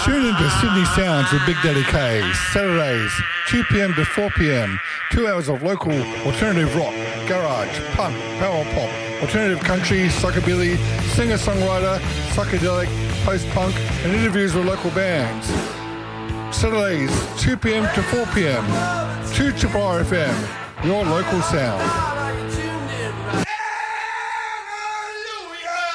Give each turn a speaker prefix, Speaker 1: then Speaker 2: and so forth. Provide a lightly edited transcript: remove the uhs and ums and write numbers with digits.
Speaker 1: Tune into Sydney Sounds with Big Daddy K. Saturdays, 2 p.m. to 4 p.m. 2 hours of local alternative rock, garage, punk, power pop, alternative country, psychobilly, singer-songwriter, psychedelic, post-punk, and interviews with local bands. Saturdays, 2 p.m. to 4 p.m. 2 RFM, your local sound.